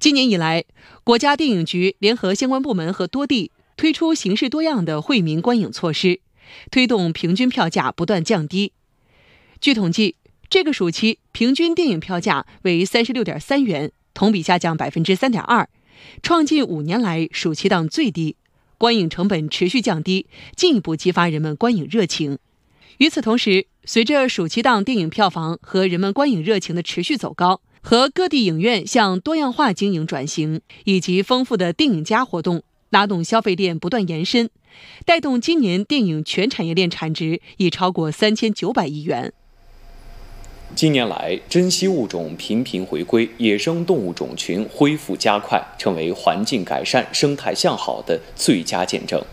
今年以来，国家电影局联合相关部门和多地推出形式多样的惠民观影措施，推动平均票价不断降低。据统计，这个暑期平均电影票价为36.3元，同比下降3.2%，创近5年来暑期档最低。观影成本持续降低，进一步激发人们观影热情。与此同时，随着暑期档电影票房和人们观影热情的持续走高，和各地影院向多样化经营转型，以及丰富的电影节活动，拉动消费链不断延伸，带动今年电影全产业链产值已超过3900亿元。 近年来，珍稀物种频频回归，野生动物种群恢复加快，成为环境改善、生态向好的最佳见证。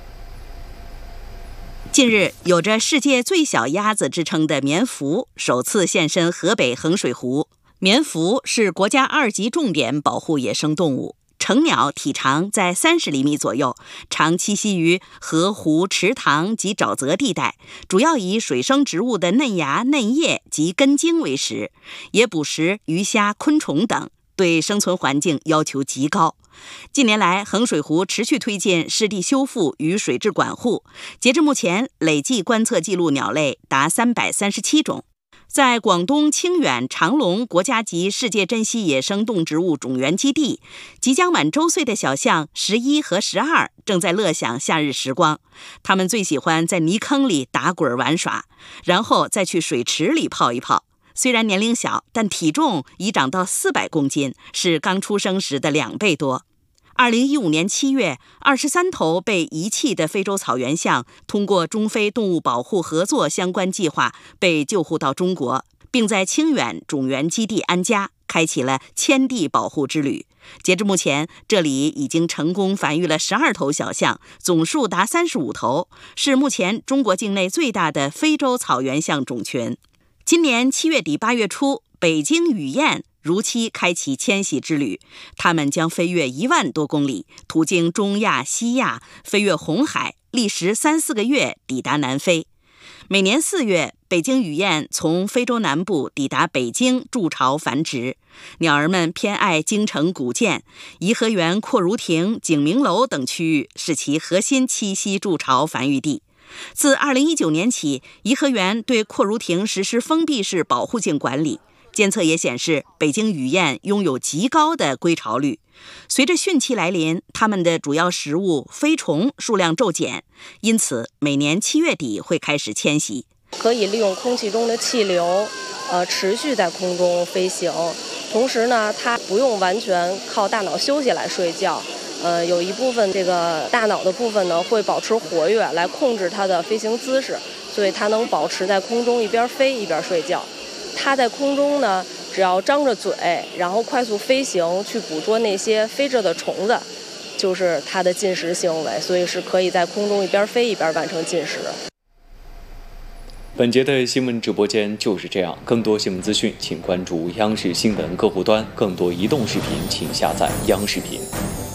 近日，有着世界最小鸭子之称的棉蝼首次现身河北衡水湖。棉蝼是国家2级重点保护野生动物，成鸟体长在30厘米左右，常栖息于河湖、池塘及沼泽地带，主要以水生植物的嫩芽、嫩叶及根茎为食，也捕食鱼虾、昆虫等，对生存环境要求极高。近年来，衡水湖持续推进湿地修复与水质管护，截至目前，累计观测记录鸟类达337种。在广东清远长隆国家级世界珍稀野生动植物种源基地，即将满周岁的小象11和12正在乐享夏日时光。它们最喜欢在泥坑里打滚玩耍，然后再去水池里泡一泡。虽然年龄小，但体重已长到400公斤，是刚出生时的2倍多。2015年7月，23头被遗弃的非洲草原象通过中非动物保护合作相关计划被救护到中国，并在清远种源基地安家，开启了迁地保护之旅。截至目前，这里已经成功繁育了12头小象，总数达35头，是目前中国境内最大的非洲草原象种群。今年7月底8月初，北京雨燕如期开启迁徙之旅，它们将飞越1万多公里，途经中亚、西亚，飞越红海，历时3-4个月抵达南非。每年4月，北京雨燕从非洲南部抵达北京筑巢繁殖。鸟儿们偏爱京城古建，颐和园、阔如亭、景明楼等区域是其核心栖息筑巢繁育地。自2019年起，颐和园对阔如亭实施封闭式保护性管理。监测也显示，北京雨燕拥有极高的归巢率。随着汛期来临，它们的主要食物飞虫数量骤减，因此每年7月底会开始迁徙。 可以利用空气中的气流，持续在空中飞行。同时呢，它不用完全靠大脑休息来睡觉，有一部分这个大脑的部分呢会保持活跃，来控制它的飞行姿势，所以它能保持在空中一边飞一边睡觉。它在空中呢，只要张着嘴，然后快速飞行去捕捉那些飞着的虫子，就是它的进食行为，所以是可以在空中一边飞一边完成进食。 本节的新闻直播间就是这样，更多新闻资讯请关注央视新闻客户端，更多移动视频请下载央视频。